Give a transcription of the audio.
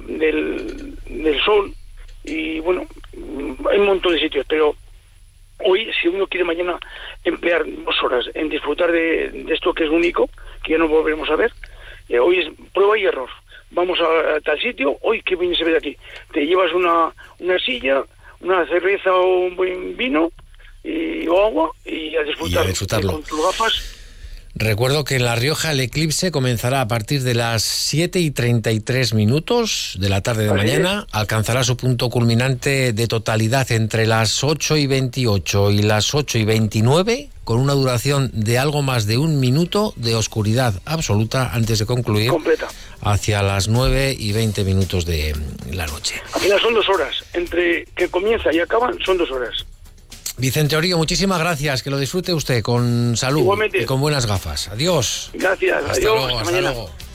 del sol, y bueno, hay un montón de sitios, pero hoy, si uno quiere mañana emplear 2 horas en disfrutar de esto que es único, que ya no volveremos a ver, hoy es prueba y error. Vamos a tal sitio, hoy qué bien se ve de aquí. Te llevas una silla, una cerveza o un buen vino o agua y a disfrutarlo con tus gafas. Recuerdo que en La Rioja el eclipse comenzará a partir de las 7:33 de la tarde de mañana. Alcanzará su punto culminante de totalidad entre las 8:28 y las 8:29, con una duración de algo más de 1 minuto de oscuridad absoluta antes de concluir completa hacia las 9:20 de la noche. Al final son 2 horas. Entre que comienza y acaban son 2 horas. Vicente Orío, muchísimas gracias. Que lo disfrute usted con salud. Igualmente. Y con buenas gafas. Adiós. Gracias. Hasta adiós. Luego, hasta luego.